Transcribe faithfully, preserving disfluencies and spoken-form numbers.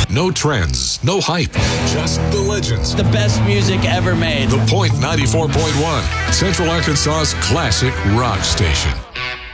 No trends, no hype, just the legends. The best music ever made. The Point ninety-four point one, Central Arkansas's classic rock station.